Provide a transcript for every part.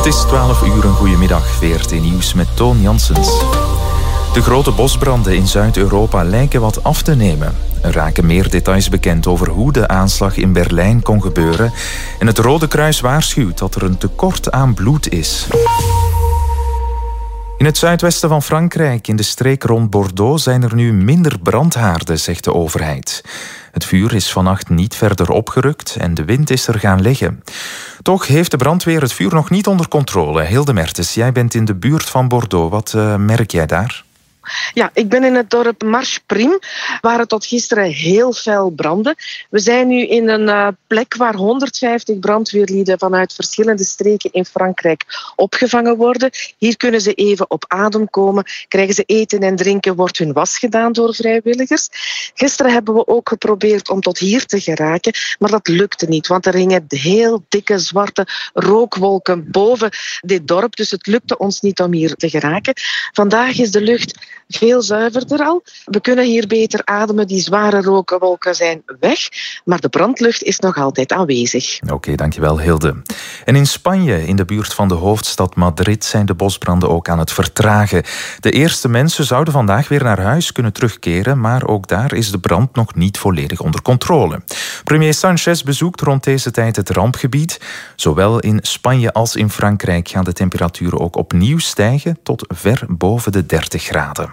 is 12 uur, een goedemiddag. VRT Nieuws met Toon Janssens. De grote bosbranden in Zuid-Europa lijken wat af te nemen. Er raken meer details bekend over hoe de aanslag in Berlijn kon gebeuren. En het Rode Kruis waarschuwt dat er een tekort aan bloed is. In het zuidwesten van Frankrijk, in de streek rond Bordeaux, zijn er nu minder brandhaarden, zegt de overheid. Het vuur is vannacht niet verder opgerukt en de wind is er gaan liggen. Toch heeft de brandweer het vuur nog niet onder controle. Hilde Mertens, jij bent in de buurt van Bordeaux. Wat merk jij daar? Ja, ik ben in het dorp Marche-Prime, waar het tot gisteren heel fel brandde. We zijn nu in een plek waar 150 brandweerlieden vanuit verschillende streken in Frankrijk opgevangen worden. Hier kunnen ze even op adem komen, krijgen ze eten en drinken, wordt hun was gedaan door vrijwilligers. Gisteren hebben we ook geprobeerd om tot hier te geraken, maar dat lukte niet, want er hingen heel dikke zwarte rookwolken boven dit dorp, dus het lukte ons niet om hier te geraken. Vandaag is de lucht veel zuiverder al. We kunnen hier beter ademen. Die zware rookwolken zijn weg, maar de brandlucht is nog altijd aanwezig. Oké, dankjewel Hilde. En in Spanje, in de buurt van de hoofdstad Madrid, zijn de bosbranden ook aan het vertragen. De eerste mensen zouden vandaag weer naar huis kunnen terugkeren, maar ook daar is de brand nog niet volledig onder controle. Premier Sánchez bezoekt rond deze tijd het rampgebied. Zowel in Spanje als in Frankrijk gaan de temperaturen ook opnieuw stijgen tot ver boven de 30 graden.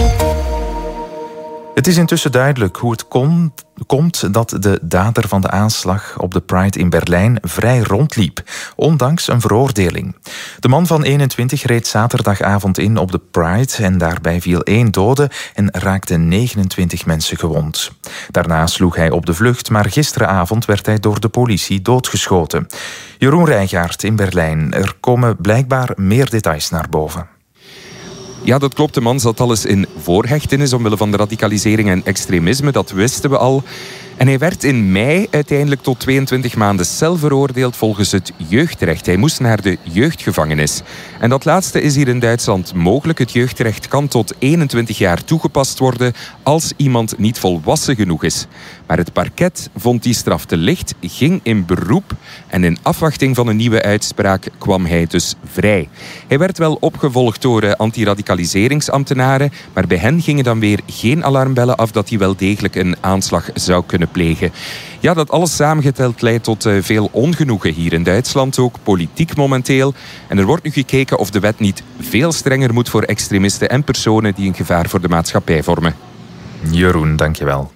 Het is intussen duidelijk hoe het komt dat de dader van de aanslag op de Pride in Berlijn vrij rondliep, ondanks een veroordeling. De man van 21 reed zaterdagavond in op de Pride en daarbij viel 1 dode en raakte 29 mensen gewond. Daarna sloeg hij op de vlucht, maar gisteravond werd hij door de politie doodgeschoten. Jeroen Rijgaard in Berlijn. Er komen blijkbaar meer details naar boven. Ja, dat klopt. De man zat al eens in voorhechtenis omwille van de radicalisering en extremisme. Dat wisten we al. En hij werd in mei uiteindelijk tot 22 maanden cel veroordeeld volgens het jeugdrecht. Hij moest naar de jeugdgevangenis. En dat laatste is hier in Duitsland mogelijk. Het jeugdrecht kan tot 21 jaar toegepast worden als iemand niet volwassen genoeg is. Maar het parket vond die straf te licht, ging in beroep en in afwachting van een nieuwe uitspraak kwam hij dus vrij. Hij werd wel opgevolgd door antiradicaliseringsambtenaren, maar bij hen gingen dan weer geen alarmbellen af dat hij wel degelijk een aanslag zou kunnen plegen. Ja, dat alles samengeteld leidt tot veel ongenoegen hier in Duitsland, ook politiek momenteel. En er wordt nu gekeken of de wet niet veel strenger moet voor extremisten en personen die een gevaar voor de maatschappij vormen. Jeroen, dankjewel.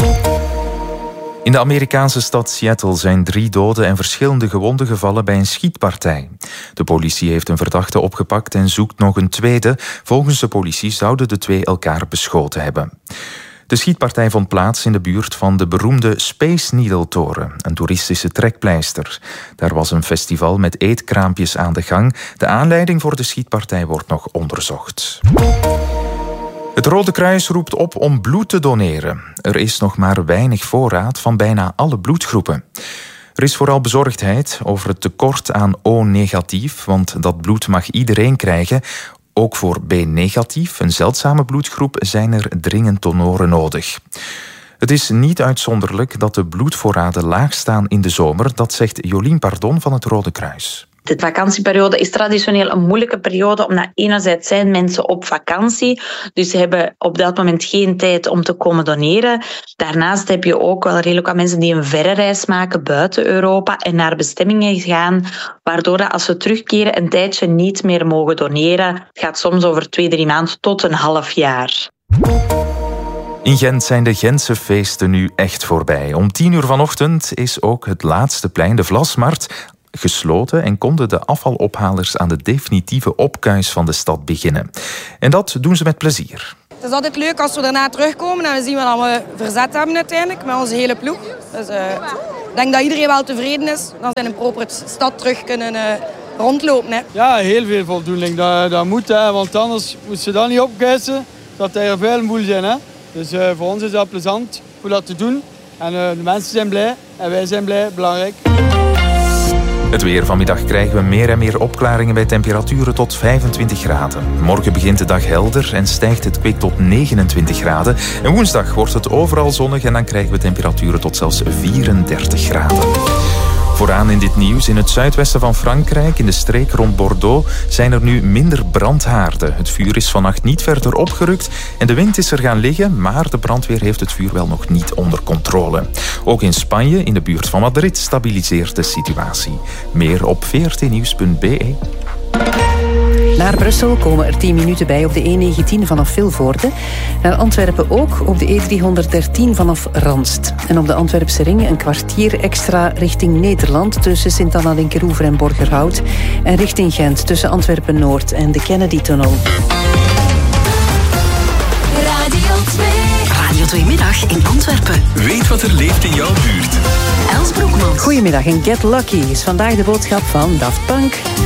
In de Amerikaanse stad Seattle zijn 3 doden en verschillende gewonden gevallen bij een schietpartij. De politie heeft een verdachte opgepakt en zoekt nog een tweede. Volgens de politie zouden de 2 elkaar beschoten hebben. De schietpartij vond plaats in de buurt van de beroemde Space Needle-toren, een toeristische trekpleister. Daar was een festival met eetkraampjes aan de gang. De aanleiding voor de schietpartij wordt nog onderzocht. Het Rode Kruis roept op om bloed te doneren. Er is nog maar weinig voorraad van bijna alle bloedgroepen. Er is vooral bezorgdheid over het tekort aan O-negatief, want dat bloed mag iedereen krijgen. Ook voor B-negatief, een zeldzame bloedgroep, zijn er dringend donoren nodig. Het is niet uitzonderlijk dat de bloedvoorraden laag staan in de zomer, dat zegt Jolien Pardon van het Rode Kruis. De vakantieperiode is traditioneel een moeilijke periode, omdat enerzijds zijn mensen op vakantie, dus ze hebben op dat moment geen tijd om te komen doneren. Daarnaast heb je ook wel redelijk wat mensen die een verre reis maken buiten Europa en naar bestemmingen gaan, waardoor dat als ze terugkeren een tijdje niet meer mogen doneren. Het gaat soms over 2-3 maanden tot een half jaar. In Gent zijn de Gentse feesten nu echt voorbij. Om 10 uur vanochtend is ook het laatste plein, de Vlasmarkt, gesloten en konden de afvalophalers aan de definitieve opkuis van de stad beginnen. En dat doen ze met plezier. Het is altijd leuk als we daarna terugkomen en we zien wat we verzet hebben uiteindelijk met onze hele ploeg. Dus ik denk dat iedereen wel tevreden is dat ze in een propere stad terug kunnen rondlopen. Hè. Ja, heel veel voldoening. Dat moet, hè, want anders moeten ze dat niet opkuisen dat er veel boel zijn. Hè. Dus voor ons is dat plezant om dat te doen. En de mensen zijn blij en wij zijn blij, belangrijk. Het weer. Vanmiddag krijgen we meer en meer opklaringen bij temperaturen tot 25 graden. Morgen begint de dag helder en stijgt het kwik tot 29 graden. En woensdag wordt het overal zonnig en dan krijgen we temperaturen tot zelfs 34 graden. Vooraan in dit nieuws. In het zuidwesten van Frankrijk, in de streek rond Bordeaux, zijn er nu minder brandhaarden. Het vuur is vannacht niet verder opgerukt en de wind is er gaan liggen, maar de brandweer heeft het vuur wel nog niet onder controle. Ook in Spanje, in de buurt van Madrid, stabiliseert de situatie. Meer op vrtnieuws.be. Naar Brussel komen er 10 minuten bij op de E19 vanaf Vilvoorde. Naar Antwerpen ook op de E313 vanaf Randst. En op de Antwerpse ring een kwartier extra richting Nederland tussen Sint-Anna-Linkeroever en Borgerhout. En richting Gent tussen Antwerpen-Noord en de Kennedy-tunnel. Radio 2. Radio 2 Middag in Antwerpen. Weet wat er leeft in jouw buurt. Els Broekmans. Goedemiddag en Get Lucky is vandaag de boodschap van Daft Punk.